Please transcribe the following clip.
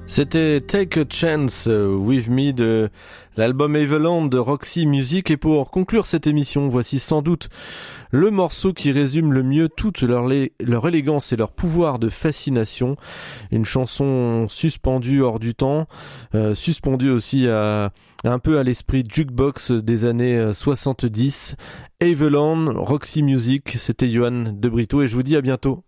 C'était Take a Chance With Me de l'album Aveland de Roxy Music. Et pour conclure cette émission, voici sans doute le morceau qui résume le mieux toute leur élégance et leur pouvoir de fascination. Une chanson suspendue hors du temps, suspendue aussi un peu à l'esprit jukebox des années 70. Aveland, Roxy Music, c'était Yoann de Brito et je vous dis à bientôt.